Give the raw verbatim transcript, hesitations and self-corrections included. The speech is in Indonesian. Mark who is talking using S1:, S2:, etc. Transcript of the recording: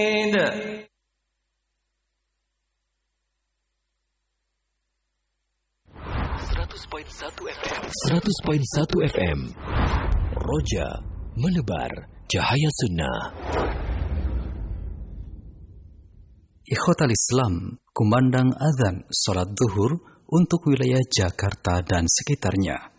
S1: seratus koma satu F M seratus koma satu F M Roja menebar cahaya sunnah. Ikhwatal Islam, kumandang azan salat zuhur untuk wilayah Jakarta dan sekitarnya.